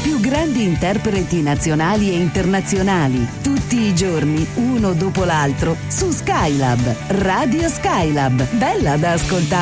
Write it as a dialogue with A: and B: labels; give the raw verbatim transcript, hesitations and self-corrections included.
A: più grandi interpreti nazionali e internazionali, tutti i giorni, uno dopo l'altro, su Skylab, Radio Skylab, bella da ascoltare.